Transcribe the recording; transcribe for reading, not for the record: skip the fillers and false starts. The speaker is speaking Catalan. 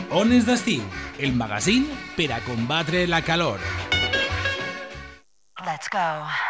Ones d'estiu, el magazín per a combatre la calor. Let's go.